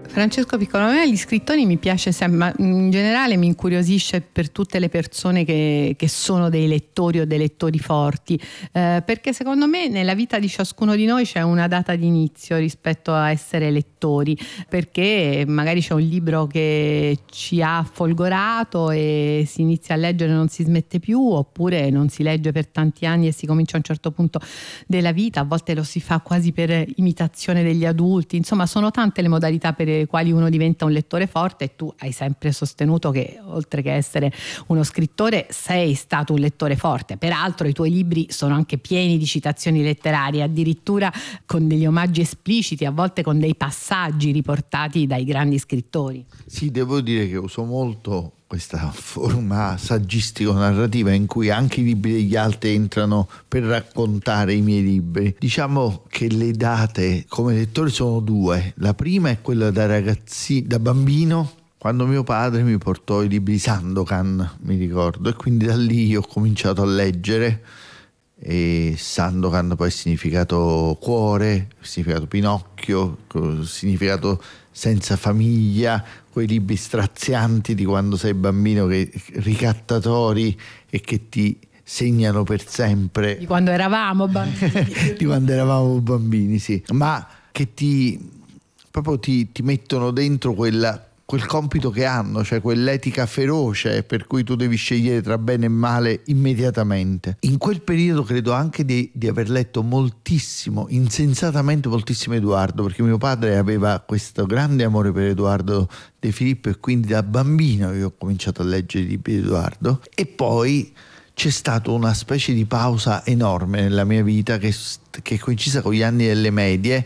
Francesco Piccolo, a me gli scrittori mi piace sempre, ma in generale mi incuriosisce per tutte le persone che sono dei lettori o dei lettori forti, perché secondo me nella vita di ciascuno di noi c'è una data di inizio rispetto a essere lettori, perché magari c'è un libro che ci ha folgorato e si inizia a leggere e non si smette più, oppure non si legge per tanti anni e si comincia a un certo punto della vita, a volte lo si fa quasi per imitazione degli adulti, insomma sono tante le modalità per quali uno diventa un lettore forte, e tu hai sempre sostenuto che oltre che essere uno scrittore sei stato un lettore forte. Peraltro i tuoi libri sono anche pieni di citazioni letterarie, addirittura con degli omaggi espliciti, a volte con dei passaggi riportati dai grandi scrittori. Sì, devo dire che uso molto questa forma saggistico-narrativa in cui anche i libri degli altri entrano per raccontare i miei libri. Diciamo che le date come lettore sono due. La prima è quella da bambino, quando mio padre mi portò i libri di Sandokan, mi ricordo, e quindi da lì ho cominciato a leggere. E Sandokan poi significato cuore, significato Pinocchio, significato senza famiglia, quei libri strazianti di quando sei bambino, che ricattatori e che ti segnano per sempre. Di quando eravamo bambini. Di quando eravamo bambini, sì. Ma che proprio ti mettono dentro quel compito che hanno, cioè quell'etica feroce per cui tu devi scegliere tra bene e male immediatamente. In quel periodo credo anche di aver letto moltissimo, insensatamente moltissimo Edoardo, perché mio padre aveva questo grande amore per Edoardo De Filippo e quindi da bambino io ho cominciato a leggere i libri di Edoardo. E poi c'è stata una specie di pausa enorme nella mia vita che è coincisa con gli anni delle medie.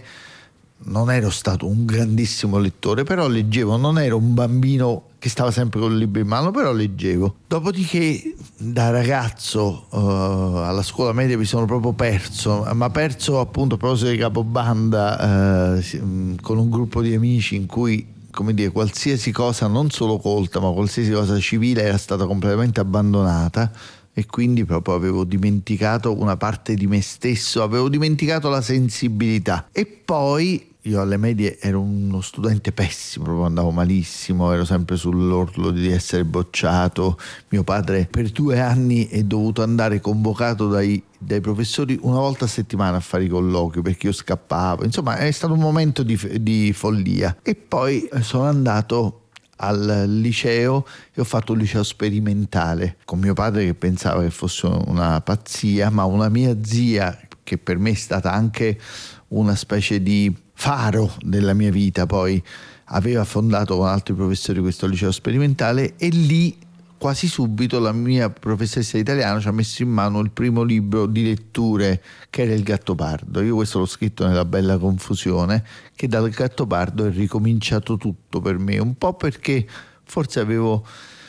Non ero stato un grandissimo lettore, però leggevo, non ero un bambino che stava sempre con il libro in mano, però leggevo. Dopodiché da ragazzo alla scuola media mi sono proprio perso appunto a proposito di Capobanda, con un gruppo di amici in cui, come dire, qualsiasi cosa non solo colta ma qualsiasi cosa civile era stata completamente abbandonata, e quindi proprio avevo dimenticato una parte di me stesso, avevo dimenticato la sensibilità. E poi io alle medie ero uno studente pessimo, proprio andavo malissimo, ero sempre sull'orlo di essere bocciato. Mio padre per 2 anni è dovuto andare convocato dai professori una volta a settimana a fare i colloqui perché io scappavo. Insomma, è stato un momento di follia. E poi sono andato al liceo e ho fatto un liceo sperimentale con mio padre, che pensava che fosse una pazzia, ma una mia zia, che per me è stata anche una specie di faro della mia vita, poi aveva fondato con altri professori questo liceo sperimentale, e lì quasi subito la mia professoressa di italiano ci ha messo in mano il primo libro di letture, che era Il Gattopardo. Io questo l'ho scritto nella Bella Confusione, che dal Gattopardo è ricominciato tutto per me, un po' perché forse avevo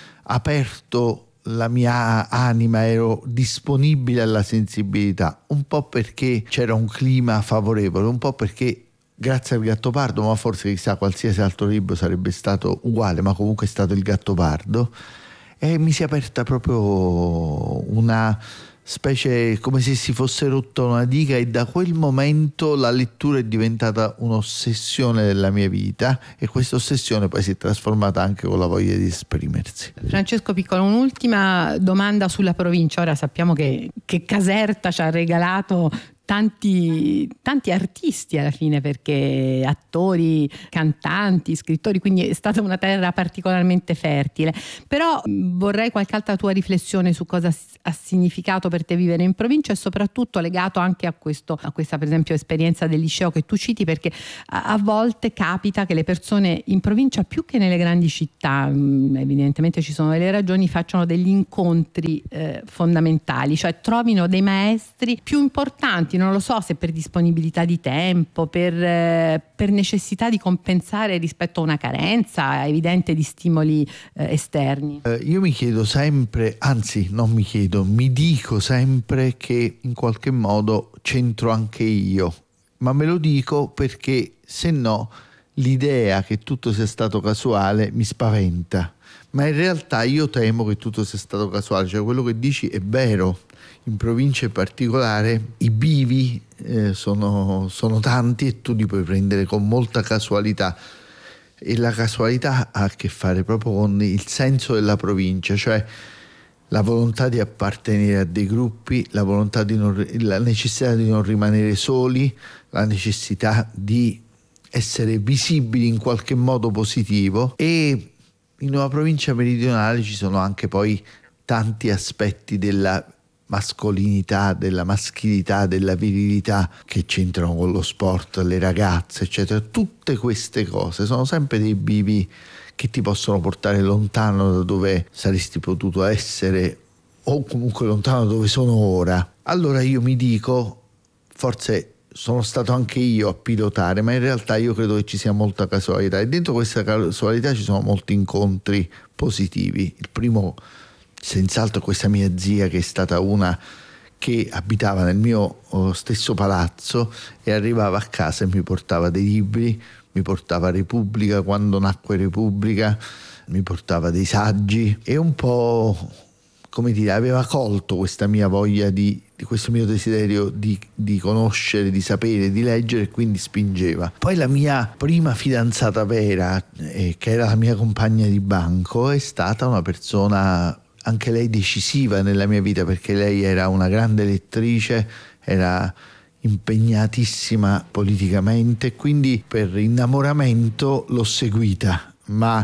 aperto la mia anima, ero disponibile alla sensibilità, un po' perché c'era un clima favorevole, un po' perché grazie al Gattopardo, ma forse chissà qualsiasi altro libro sarebbe stato uguale, ma comunque è stato il Gattopardo. E mi si è aperta proprio una specie, come se si fosse rotta una diga, e da quel momento la lettura è diventata un'ossessione della mia vita, e questa ossessione poi si è trasformata anche con la voglia di esprimersi. Francesco Piccolo, un'ultima domanda sulla provincia. Ora sappiamo che Caserta ci ha regalato tanti artisti alla fine, perché attori, cantanti, scrittori, quindi è stata una terra particolarmente fertile. Però vorrei qualche altra tua riflessione su cosa ha significato per te vivere in provincia, e soprattutto legato anche a questa per esempio esperienza del liceo che tu citi, perché a volte capita che le persone in provincia, più che nelle grandi città, evidentemente ci sono delle ragioni, facciano degli incontri fondamentali, cioè trovino dei maestri più importanti, non lo so se per disponibilità di tempo, per necessità di compensare rispetto a una carenza evidente di stimoli esterni. Io mi chiedo sempre, anzi non mi chiedo, mi dico sempre che in qualche modo c'entro anche io, ma me lo dico perché se no l'idea che tutto sia stato casuale mi spaventa. Ma in realtà io temo che tutto sia stato casuale, cioè quello che dici è vero. In provincia in particolare i bivi sono tanti e tu li puoi prendere con molta casualità. E la casualità ha a che fare proprio con il senso della provincia, cioè la volontà di appartenere a dei gruppi, la necessità di non rimanere soli, la necessità di essere visibili in qualche modo positivo. E in una provincia meridionale ci sono anche poi tanti aspetti della mascolinità, della maschilità, della virilità che c'entrano con lo sport, le ragazze, eccetera. Tutte queste cose sono sempre dei bivi che ti possono portare lontano da dove saresti potuto essere, o comunque lontano da dove sono ora. Allora io mi dico, forse sono stato anche io a pilotare, ma in realtà io credo che ci sia molta casualità, e dentro questa casualità ci sono molti incontri positivi. Il primo senz'altro questa mia zia, che è stata una che abitava nel mio stesso palazzo e arrivava a casa e mi portava dei libri, mi portava Repubblica quando nacque Repubblica, mi portava dei saggi, e un po', come dire, aveva colto questa mia voglia di questo mio desiderio di conoscere, di sapere, di leggere, e quindi spingeva. Poi la mia prima fidanzata vera, che era la mia compagna di banco, è stata una persona anche lei decisiva nella mia vita, perché lei era una grande lettrice, era impegnatissima politicamente, quindi per innamoramento l'ho seguita, ma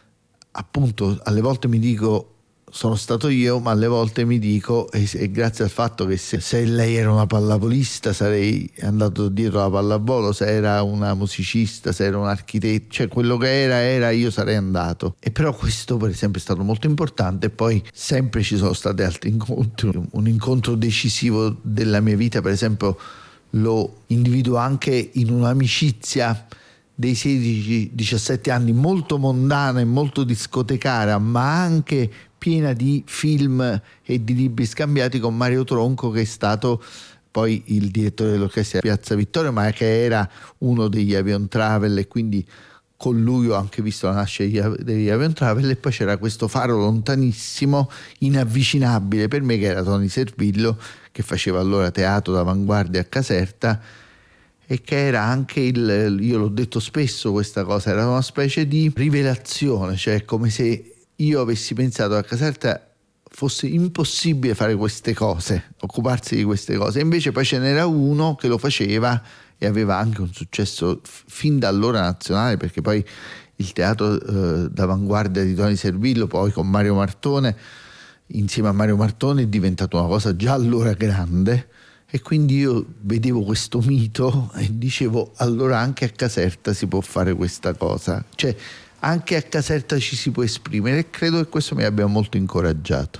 appunto alle volte mi dico sono stato io, ma alle volte mi dico e grazie al fatto che se lei era una pallavolista sarei andato dietro la pallavolo, se era una musicista, se era un architetto, cioè quello che era io sarei andato. E però questo per esempio è stato molto importante. Poi sempre ci sono stati altri incontri. Un incontro decisivo della mia vita per esempio lo individuo anche in un'amicizia dei 16-17 anni, molto mondana e molto discotecara, ma anche piena di film e di libri scambiati, con Mario Tronco, che è stato poi il direttore dell'orchestra Piazza Vittorio, ma che era uno degli Avion Travel, e quindi con lui ho anche visto la nascita degli Avion Travel. E poi c'era questo faro lontanissimo, inavvicinabile per me, che era Tony Servillo, che faceva allora teatro d'avanguardia a Caserta, e che era anche io l'ho detto spesso questa cosa, era una specie di rivelazione, cioè come se io avessi pensato a Caserta fosse impossibile fare queste cose, occuparsi di queste cose, e invece poi ce n'era uno che lo faceva e aveva anche un successo fin da allora nazionale, perché poi il teatro d'avanguardia di Tony Servillo poi con Mario Martone, insieme a Mario Martone, è diventato una cosa già allora grande. E quindi io vedevo questo mito e dicevo allora anche a Caserta si può fare questa cosa, cioè anche a Caserta ci si può esprimere, e credo che questo mi abbia molto incoraggiato.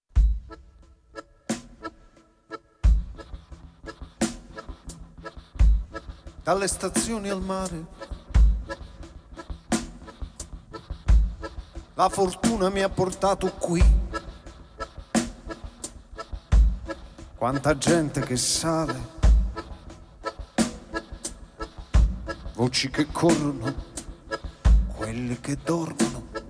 Dalle stazioni al mare, la fortuna mi ha portato qui. Quanta gente che sale, voci che corrono, quelli che dormono.